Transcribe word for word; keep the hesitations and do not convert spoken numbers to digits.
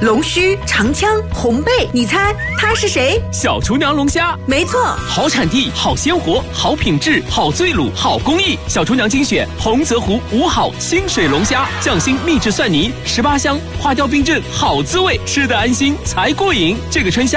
龙须、长枪、红背，你猜它是谁？ 小厨娘龙虾， 没错。 好产地，好鲜活，好品质，好醉卤，好工艺。小厨娘精选洪泽湖五好清水龙虾，匠心秘制蒜泥，十八香，花雕冰镇，好滋味，吃得安心才过瘾。这个春夏